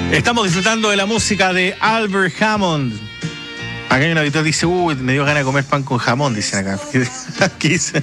Estamos disfrutando de la música de Albert Hammond. Acá hay un auditor que dice, me dio ganas de comer pan con jamón, dicen acá. Aquí dice.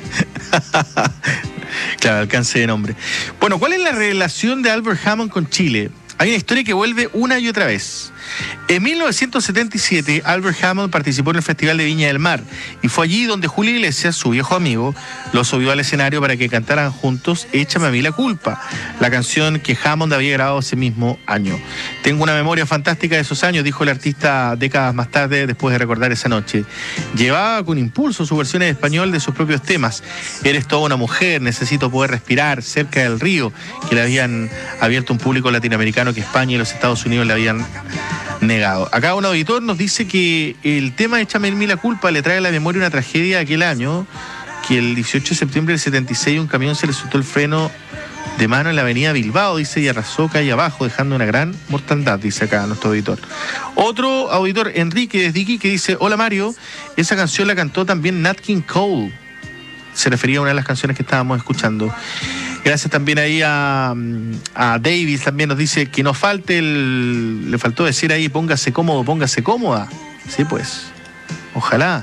Claro, alcance de nombre. Bueno, ¿cuál es la relación de Albert Hammond con Chile? Hay una historia que vuelve una y otra vez. En 1977, Albert Hammond participó en el Festival de Viña del Mar y fue allí donde Julio Iglesias, su viejo amigo, lo subió al escenario para que cantaran juntos Échame a mí la culpa, la canción que Hammond había grabado ese mismo año. Tengo una memoria fantástica de esos años, dijo el artista décadas más tarde, después de recordar esa noche. Llevaba con impulso su versión en español de sus propios temas. Eres toda una mujer, necesito poder respirar, cerca del río, que le habían abierto un público latinoamericano que España y los Estados Unidos le habían negado. Acá un auditor nos dice que el tema Échame a mí la culpa le trae a la memoria una tragedia de aquel año, que el 18 de septiembre del 76 un camión se le soltó el freno de mano en la avenida Bilbao, dice, y arrasó calle abajo, dejando una gran mortandad, dice acá nuestro auditor. Otro auditor, Enrique desde Iquique, dice, hola Mario, esa canción la cantó también Nat King Cole. Se refería a una de las canciones que estábamos escuchando. Gracias también ahí a Davis, también nos dice que nos falte le faltó decir ahí, póngase cómodo, póngase cómoda. Sí, pues, ojalá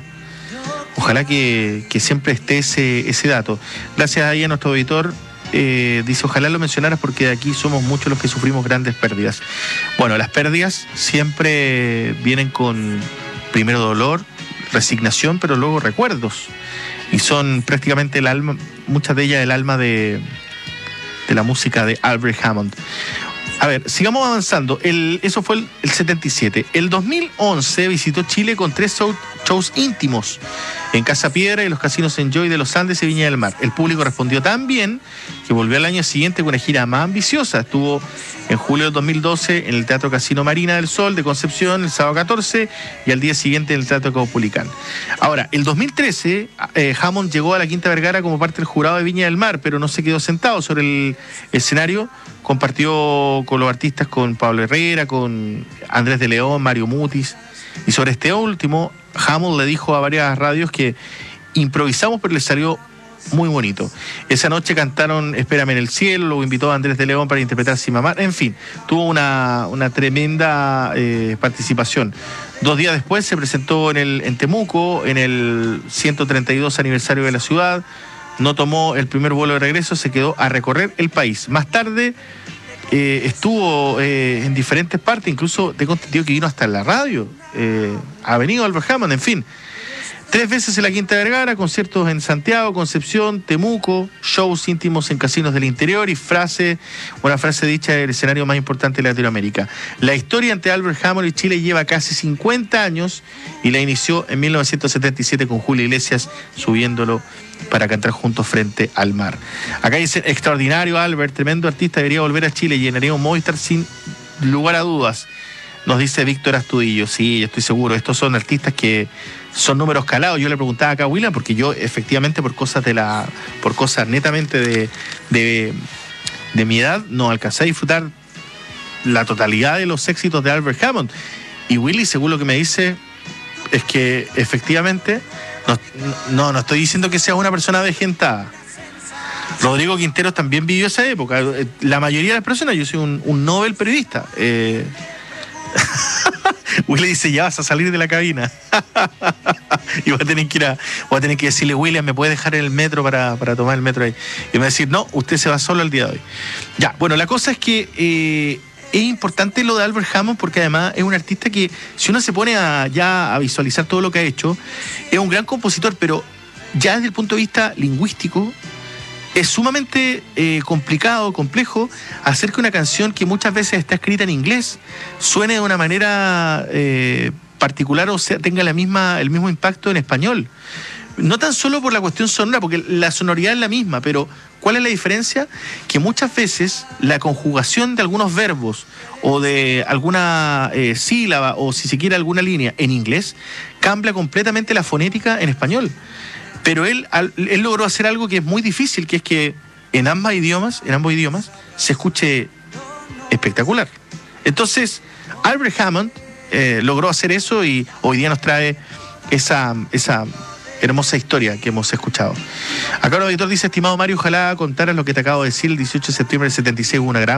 que siempre esté ese dato. Gracias ahí a nuestro auditor, dice, ojalá lo mencionaras porque de aquí somos muchos los que sufrimos grandes pérdidas. Bueno, las pérdidas siempre vienen con primero dolor, resignación, pero luego recuerdos. Y son prácticamente el alma, muchas de ellas el alma de la música de Albert Hammond. A ver, sigamos avanzando. Eso fue el 77. El 2011 visitó Chile con 3 shows íntimos en Casa Piedra y los casinos Enjoy de los Andes y Viña del Mar. El público respondió tan bien que volvió al año siguiente con una gira más ambiciosa. Estuvo en julio del 2012 en el Teatro Casino Marina del Sol de Concepción el sábado 14 y al día siguiente en el Teatro Caupolicán. Ahora, el 2013 Hammond llegó a la Quinta Vergara como parte del jurado de Viña del Mar, pero no se quedó sentado sobre el escenario. Compartió con los artistas, con Pablo Herrera, con Andrés de León, Mario Mutis. Y sobre este último, Hammond le dijo a varias radios que improvisamos, pero le salió muy bonito. Esa noche cantaron Espérame en el cielo, luego invitó a Andrés de León para interpretar Sin Mamar. En fin, tuvo una tremenda participación. 2 días después se presentó en Temuco, en el 132 aniversario de la ciudad. No tomó el primer vuelo de regreso, se quedó a recorrer el país. Más tarde estuvo en diferentes partes, incluso tengo entendido que vino hasta en la radio. Ha venido Albert Hammond, en fin. 3 veces en la Quinta Vergara, conciertos en Santiago, Concepción, Temuco, shows íntimos en casinos del interior y una frase dicha del escenario más importante de Latinoamérica. La historia entre Albert Hammond y Chile lleva casi 50 años y la inició en 1977 con Julio Iglesias subiéndolo para cantar juntos frente al mar. Acá dice, extraordinario Albert, tremendo artista, debería volver a Chile, llenaría un Movistar sin lugar a dudas. Nos dice Víctor Astudillo. Sí, yo estoy seguro, estos son artistas que son números calados. Yo le preguntaba acá a William, porque yo efectivamente por cosas netamente de mi edad no alcancé a disfrutar la totalidad de los éxitos de Albert Hammond. Y Willy, según lo que me dice, es que efectivamente no estoy diciendo que sea una persona avejentada. Rodrigo Quinteros también vivió esa época. La mayoría de las personas, yo soy un Nobel periodista. Willy dice, ya vas a salir de la cabina. Y voy a tener que decirle, William, ¿me puede dejar en el metro para tomar el metro ahí? Y me va a decir, no, usted se va solo el día de hoy. Ya, bueno, la cosa es que es importante lo de Albert Hammond porque además es un artista que, si uno se pone a visualizar todo lo que ha hecho, es un gran compositor, pero ya desde el punto de vista lingüístico, es sumamente complicado, complejo, hacer que una canción que muchas veces está escrita en inglés suene de una manera particular, o sea, tenga el mismo impacto en español. No tan solo por la cuestión sonora, porque la sonoridad es la misma, pero ¿cuál es la diferencia? Que muchas veces la conjugación de algunos verbos o de alguna sílaba o si se quiere alguna línea en inglés cambia completamente la fonética en español. Pero él logró hacer algo que es muy difícil, que es que en ambos idiomas se escuche espectacular. Entonces, Albert Hammond logró hacer eso y hoy día nos trae esa hermosa historia que hemos escuchado. Acá el auditor dice, estimado Mario, ojalá contaras lo que te acabo de decir. El 18 de septiembre del 76 hubo una gran